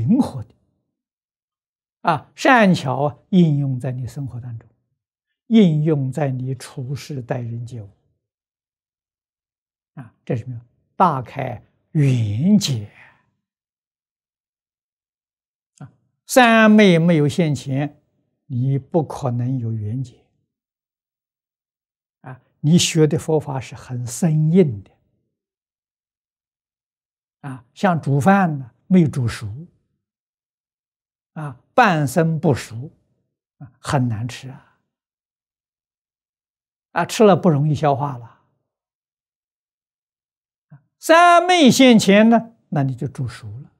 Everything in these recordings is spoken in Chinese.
灵活的善巧应用在你生活当中，应用在你处事待人接物这是什么？大开圆解三昧没有现前，你不可能有圆解你学的佛法是很生硬的像煮饭呢，没煮熟半生不熟很难吃吃了不容易消化了。三昧现前呢，那你就煮熟了。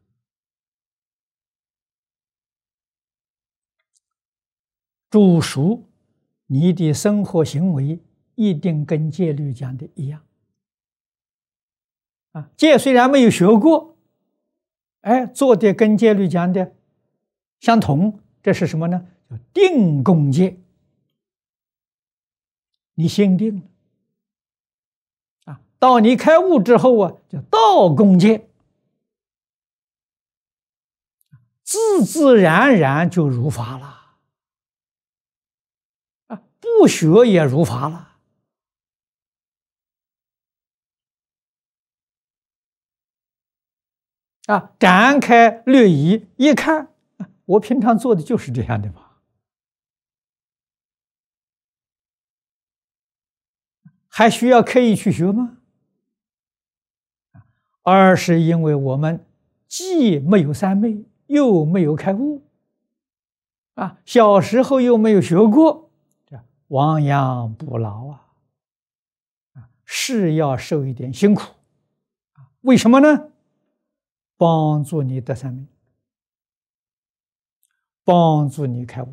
煮熟，你的生活行为一定跟戒律讲的一样戒虽然没有学过，做的跟戒律讲的相同，这是什么呢？叫定共戒。你心定了到你开悟之后叫道共戒，自自然然就如法了不学也如法了展开略移一看我平常做的就是这样的嘛，还需要刻意去学吗？而是因为我们既没有三昧，又没有开悟小时候又没有学过，亡羊补牢是要受一点辛苦为什么呢？帮助你得三昧，帮助你开悟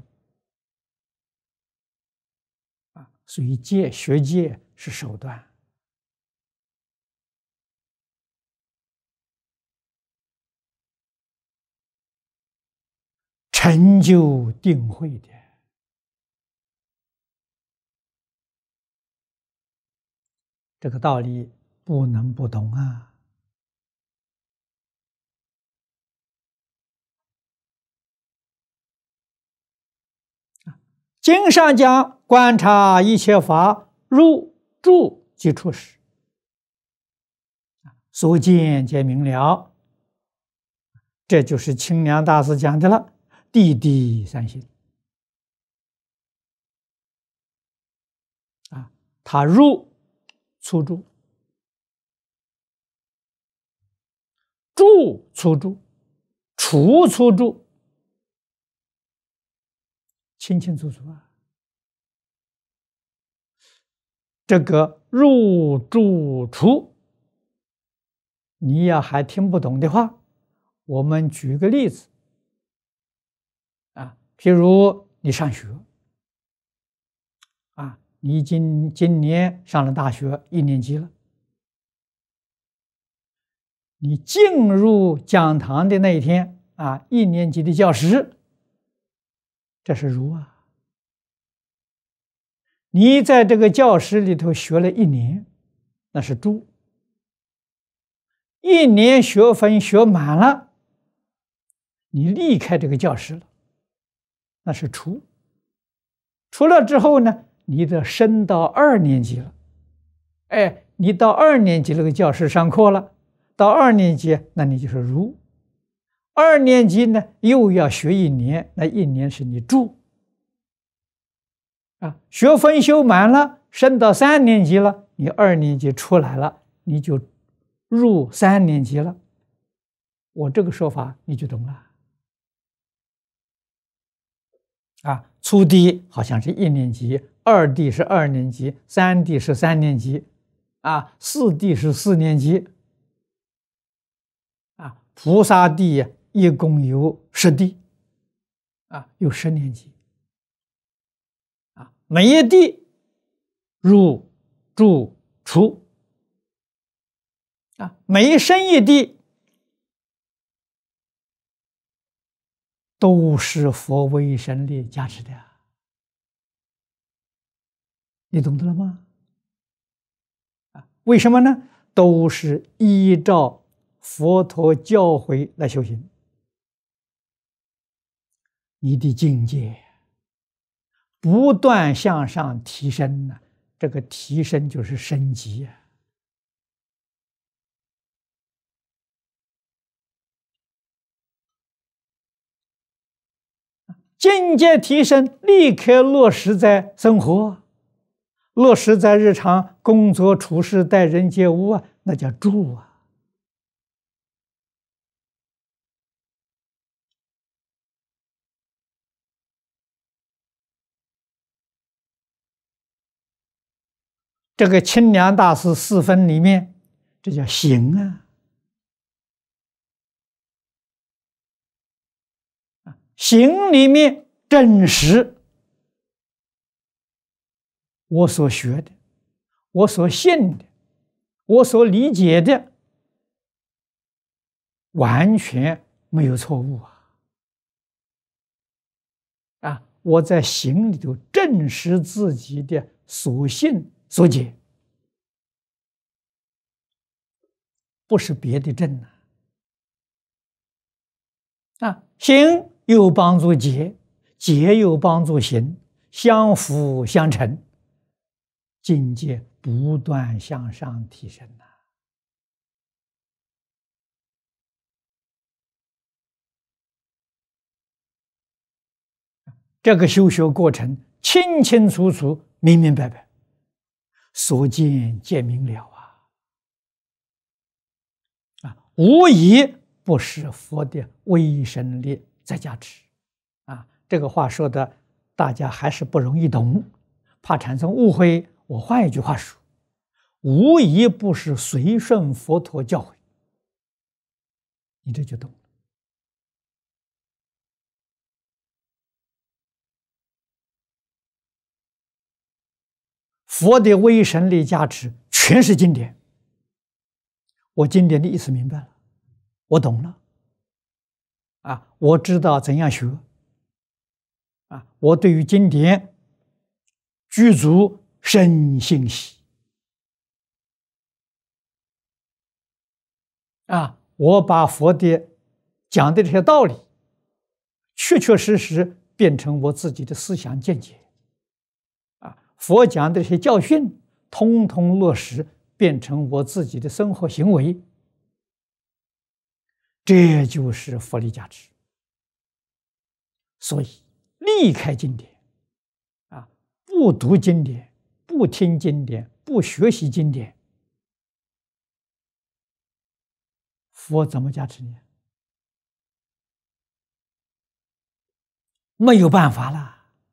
所以学戒是手段，成就定慧的。这个道理不能不懂经上讲，观察一切法，入住即出时，所见皆明了。这就是清凉大师讲的了，地地三心他入出住，住出住，出出住，清清楚楚这个入住出，你要还听不懂的话，我们举个例子譬如你上学你今年上了大学1年级了，你进入讲堂的那一天1年级的教室，这是入你在这个教室里头学了1年，那是住。1年学分学满了，你离开这个教室了，那是出。出了之后呢，你得升到2年级了。你到2年级那个教室上课了，到2年级，那你就是入。2年级呢，又要学1年，那1年是你住。学分修满了，升到3年级了，你2年级出来了，你就入3年级了。我这个说法你就懂了初地好像是1年级，2地是2年级，3地是3年级4地是4年级菩萨地一共有10地有10年级每一地入住出每一升一地都是佛威神力加持的你懂得了吗？为什么呢？都是依照佛陀教诲来修行你的境界不断向上提升呢，这个提升就是升级啊。境界提升，立刻落实在生活，落实在日常工作处事、待人接物啊，那叫住啊。这个清凉大师四分里面，这叫行啊。行里面真实我所学的，我所信的，我所理解的，完全没有错误啊！我在行里头证实自己的所信所解，不是别的证行又帮助解，解又帮助行，相辅相成，境界不断向上提升这个修学过程清清楚楚、明明白白，所见皆明了无疑不是佛的威神力在加持这个话说的大家还是不容易懂，怕产生误会。我换一句话说，无疑不是随顺佛陀教诲，你这就懂了。佛的威神力加持全是经典，我经典的意思明白了，我懂了我知道怎样学我对于经典具足深信喜我把佛的讲的这些道理，确确实实变成我自己的思想见解佛讲的这些教训，通通落实，变成我自己的生活行为，这就是佛力加持。所以离开经典不读经典，不听经典，不学习经典，佛怎么加持你？没有办法了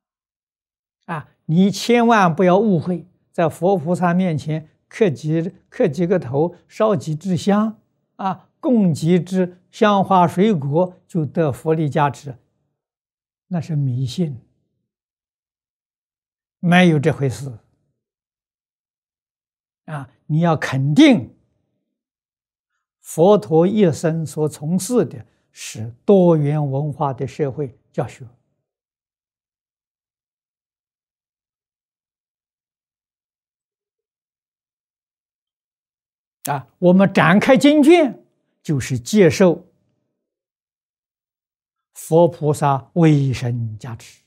你千万不要误会，在佛菩萨面前磕几个头，烧几支香供几支香花水果就得佛力加持，那是迷信，没有这回事你要肯定佛陀一生所从事的是多元文化的社会教学我们展开经卷，就是接受佛菩萨威神加持，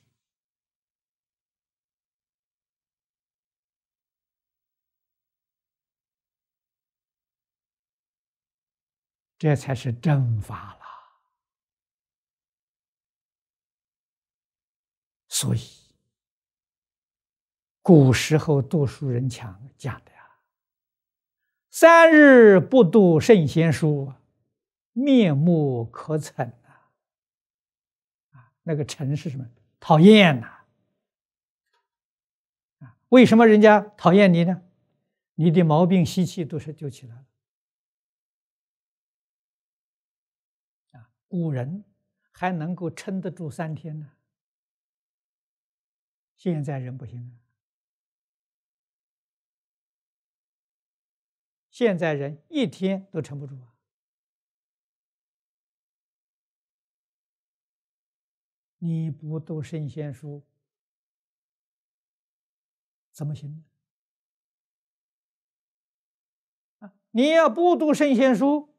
这才是正法了。所以，古时候读书人讲的3日不读圣贤书，面目可憎那个嗔是什么？讨厌为什么人家讨厌你呢？你的毛病习气都是就起来了古人还能够撑得住3天呢，现在人不行现在人1天都撑不住你不读圣贤书怎么行呢？你要不读圣贤书，